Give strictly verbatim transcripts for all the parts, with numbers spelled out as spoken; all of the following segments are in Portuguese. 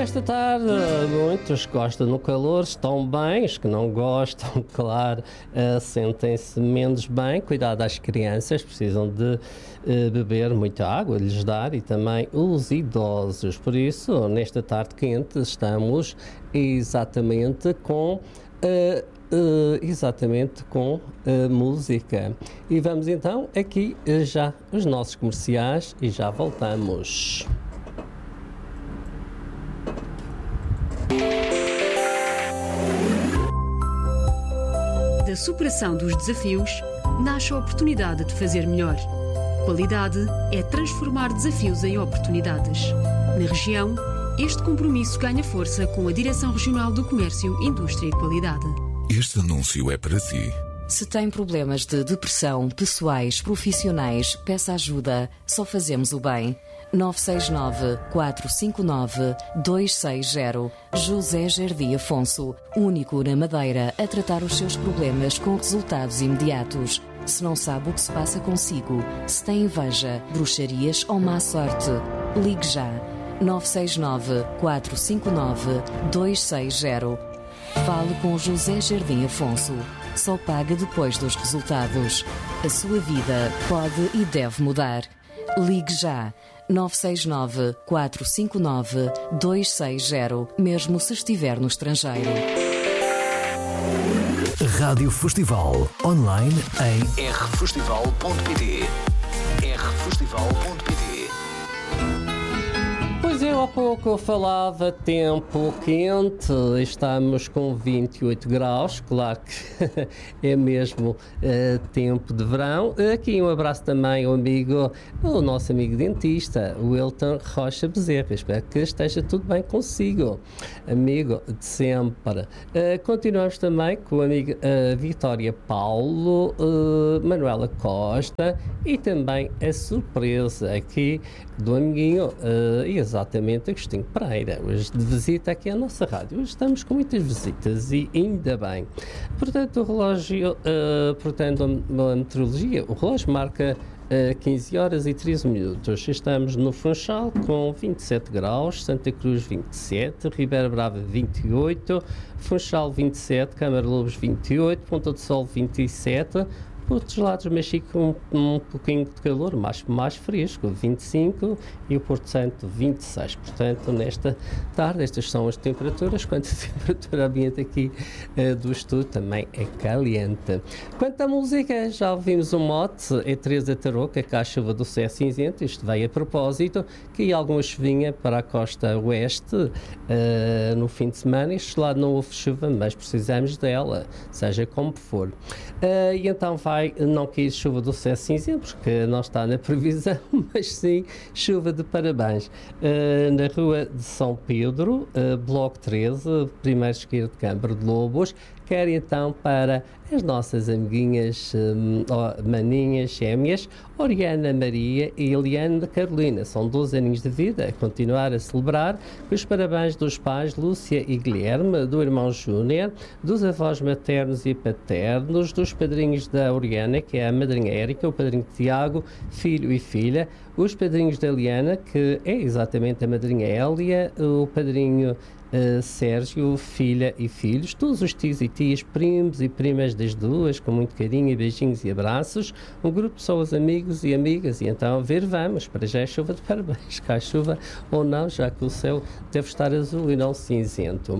esta tarde, muitos gostam no calor, estão bem, os que não gostam, claro, uh, sentem-se menos bem. Cuidado às crianças, precisam de uh, beber muita água, lhes dar, e também os idosos. Por isso, nesta tarde quente, estamos exatamente com... Uh, Uh, exatamente com uh, música. E vamos então aqui uh, já os nossos comerciais e já voltamos. Da superação dos desafios, nasce a oportunidade de fazer melhor. Qualidade é transformar desafios em oportunidades. Na região, este compromisso ganha força com a Direção Regional do Comércio, Indústria e Qualidade. Este anúncio é para si. Se tem problemas de depressão, pessoais, profissionais, peça ajuda. Só fazemos o bem. nove seis nove, quatro cinco nove, dois seis zero. José Jardim Afonso, único na Madeira a tratar os seus problemas com resultados imediatos. Se não sabe o que se passa consigo, se tem inveja, bruxarias ou má sorte, ligue já. nove seis nove, quatro cinco nove, dois seis zero. Fale com José Jardim Afonso. Só paga depois dos resultados. A sua vida pode e deve mudar. Ligue já. nove seis nove, quatro cinco nove, dois seis zero, mesmo se estiver no estrangeiro. Rádio Festival, online em r festival ponto p t. r festival ponto p t. Pois eu há pouco falava tempo quente, estamos com vinte e oito graus, claro que é mesmo uh, tempo de verão. Aqui um abraço também ao amigo, o nosso amigo dentista, o Wilton Rocha Bezerra. Espero que esteja tudo bem consigo, amigo de sempre. Uh, continuamos também com a amiga uh, Vitória Paulo, uh, Manuela Costa e também a surpresa aqui do amiguinho, uh, exatamente, Agostinho Pereira. Hoje de visita aqui à nossa rádio. Hoje estamos com muitas visitas e ainda bem. Portanto, o relógio, uh, portanto, a meteorologia, o relógio marca uh, quinze horas e treze minutos. Estamos no Funchal com vinte e sete graus, Santa Cruz vinte e sete, Ribeira Brava vinte e oito, Funchal vinte e sete, Câmara Lobos vinte e oito, Ponta do Sol vinte e sete, por outros lados, Mexico com um, um pouquinho de calor, mais, mais fresco, vinte e cinco, e o Porto Santo vinte e seis. Portanto, nesta tarde, estas são as temperaturas. Quanto a temperatura ambiente aqui uh, do estúdio também é caliente. Quanto à música, já ouvimos um mote, é Teresa Tarouca, que a chuva do céu cinzento. Isto veio a propósito, que alguma chuvinha para a costa oeste uh, no fim de semana. Este lado não houve chuva, mas precisamos dela, seja como for. Uh, e então vai não quis chuva do céu cinzento, porque não está na previsão, mas sim chuva de parabéns. Uh, na rua de São Pedro, uh, bloco treze, primeiro esquerdo de Câmara de Lobos, quer então para as nossas amiguinhas, um, oh, maninhas, gêmeas, Oriana Maria e Eliane Carolina. São doze aninhos de vida, a continuar a celebrar, com os parabéns dos pais Lúcia e Guilherme, do irmão Júnior, dos avós maternos e paternos, dos padrinhos da Oriana, que é a madrinha Érica, o padrinho Tiago, filho e filha, os padrinhos da Eliana, que é exatamente a madrinha Hélia, o padrinho Uh, Sérgio, filha e filhos, todos os tios e tias, primos e primas das duas, com muito carinho e beijinhos e abraços, um grupo de pessoas, amigos e amigas, e então ver vamos, para já é chuva de parabéns, cai chuva ou não, já que o céu deve estar azul e não cinzento.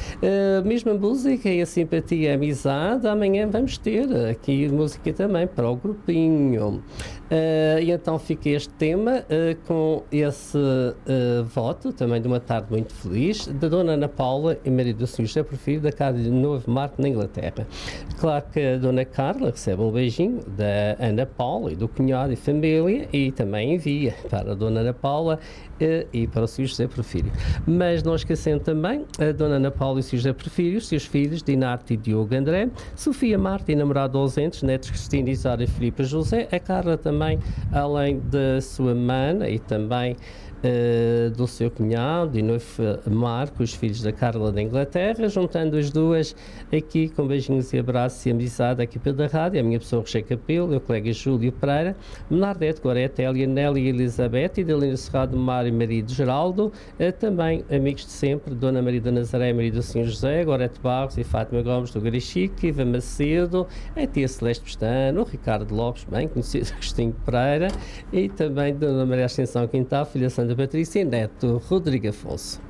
Uh, mesma música e a simpatia e a amizade, amanhã vamos ter aqui música também para o grupinho. Uh, e então fica este tema uh, com esse uh, voto, também de uma tarde muito feliz, da Dona Ana Paula e marido do senhor José Porfírio, da casa de Novo Marco, na Inglaterra. Claro que a Dona Carla recebe um beijinho da Ana Paula e do cunhado e família, e também envia para a Dona Ana Paula uh, e para o senhor José Porfírio. Mas não esquecendo também a Dona Ana Paula e o senhor José Porfírio, seus filhos Dinarte e Diogo André, Sofia Marta e namorado ausentes, netos Cristina, Isara e Filipe José, a Carla também, além da sua mana e também uh, do seu cunhado e noivo Marco, os filhos da Carla da Inglaterra, juntando as duas aqui com beijinhos e abraços e amizade à equipa da rádio, a minha pessoa Rocher Capelo, meu colega Júlio Pereira, Menardete, Gorete, Elia, Nelly e Elizabeth, e Delina Serrado, Mário e Maria de Geraldo, uh, também amigos de sempre, Dona Maria da Nazaré, Maria do Senhor José, Gorete Barros e Fátima Gomes do Garichique, Iva Macedo, a tia Celeste Pestano, o Ricardo Lopes, bem conhecido, Agostinho Pereira, e também Dona Maria Ascensão Quintal, filha Santa Patrícia e neto Rodrigo Afonso.